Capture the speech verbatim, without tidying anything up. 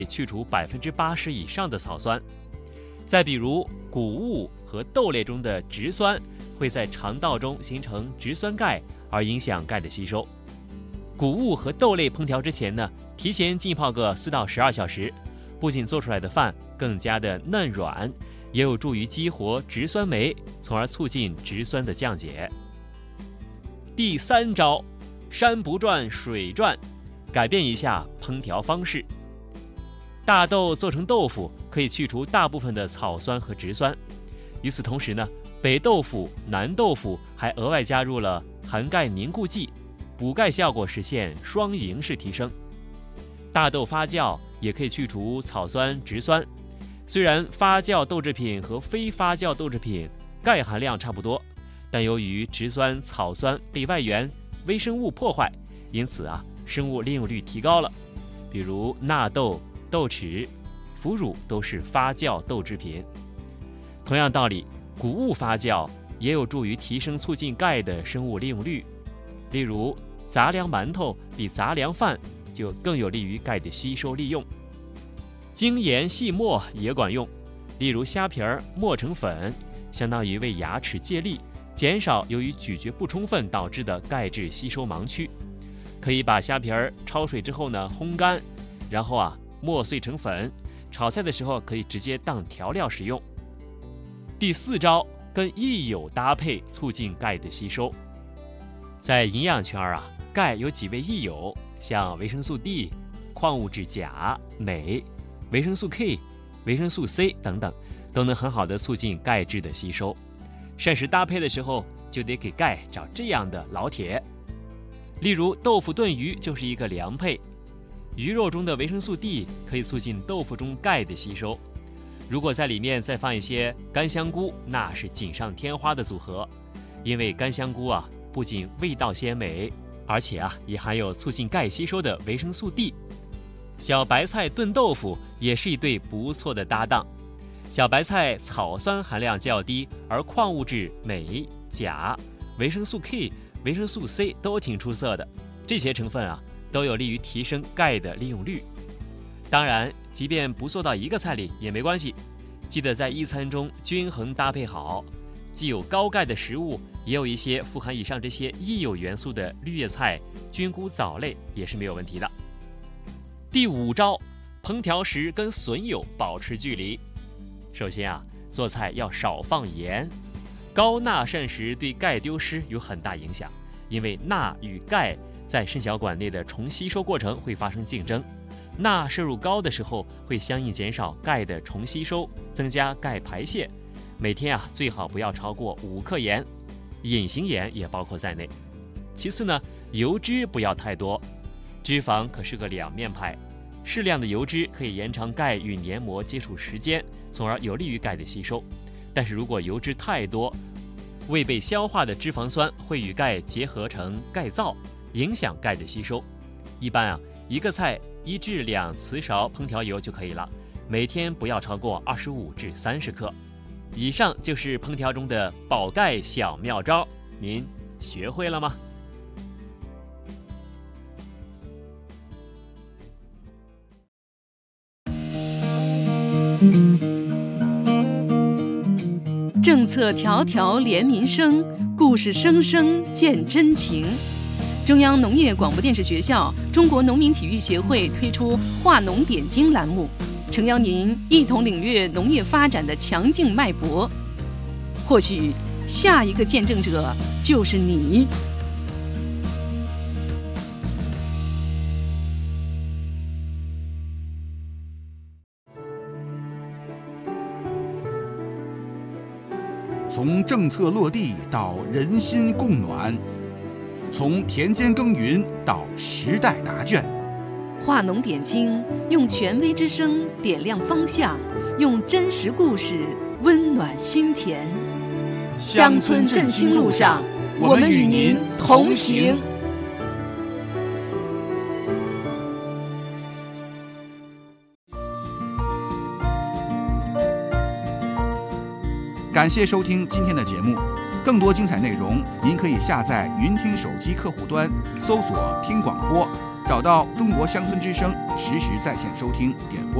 去除百分之八十以上的草酸。再比如谷物和豆类中的植酸会在肠道中形成植酸钙，而影响钙的吸收。谷物和豆类烹调之前呢，提前浸泡个四到十二小时，不仅做出来的饭更加的嫩软，也有助于激活植酸酶，从而促进植酸的降解。第三招，山不转水转，改变一下烹调方式。大豆做成豆腐可以去除大部分的草酸和植酸，与此同时呢，北豆腐、南豆腐还额外加入了含钙凝固剂，补钙效果实现双赢式提升。大豆发酵也可以去除草酸、植酸，虽然发酵豆制品和非发酵豆制品钙含量差不多，但由于植酸、草酸被外源微生物破坏，因此啊，生物利用率提高了。比如纳豆、豆豉、腐乳都是发酵豆制品。同样道理，谷物发酵也有助于提升促进钙的生物利用率。例如杂粮馒头比杂粮饭就更有利于钙的吸收利用。精研细磨也管用，例如虾皮儿磨成粉，相当于为牙齿借力，减少由于咀嚼不充分导致的钙质吸收盲区。可以把虾皮儿焯水之后呢烘干，然后啊磨碎成粉，炒菜的时候可以直接当调料使用。第四招，跟益友搭配，促进钙的吸收。在营养圈啊，钙有几位益友，像维生素 D、矿物质钾、镁、维生素 K、维生素 C 等等，都能很好的促进钙质的吸收。膳食搭配的时候，就得给钙找这样的老铁。例如豆腐炖鱼就是一个良配，鱼肉中的维生素 D 可以促进豆腐中钙的吸收。如果在里面再放一些干香菇，那是锦上添花的组合。因为干香菇啊，不仅味道鲜美，而且啊，也含有促进钙吸收的维生素 D。小白菜炖豆腐也是一对不错的搭档。小白菜草酸含量较低，而矿物质镁、钾、维生素 K、维生素 C 都挺出色的，这些成分啊，都有利于提升钙的利用率。当然，即便不做到一个菜里也没关系，记得在一餐中均衡搭配好，既有高钙的食物，也有一些富含以上这些益友元素的绿叶菜、菌菇藻类也是没有问题的。第五招，烹调时跟损友保持距离。首先啊，做菜要少放盐，高钠膳食对钙丢失有很大影响，因为钠与钙在肾小管内的重吸收过程会发生竞争，钠摄入高的时候会相应减少钙的重吸收，增加钙排泄。每天啊，最好不要超过五克盐，隐形盐也包括在内。其次呢，油脂不要太多，脂肪可是个两面派，适量的油脂可以延长钙与黏膜接触时间，从而有利于钙的吸收。但是如果油脂太多，未被消化的脂肪酸会与钙结合成钙皂，影响钙的吸收。一般啊，一个菜一至两瓷勺烹调油就可以了，每天不要超过二十五至三十克。以上就是烹调中的保钙小妙招，您学会了吗？ 政策条条连民生，故事声声见真情。中央农业广播电视学校、中国农民体育协会推出“话农点睛”栏目，诚邀您一同领略农业发展的强劲脉搏。或许下一个见证者就是你。 从政策落地到人心共暖，从田间耕耘到时代答卷， 话农点睛，用权威之声点亮方向，用真实故事温暖心田。乡村振兴路上，我们与您同行。 感谢收听今天的节目，更多精彩内容，您可以下载云听手机客户端，搜索听广播， 找到中国乡村之声，实时在线收听点播。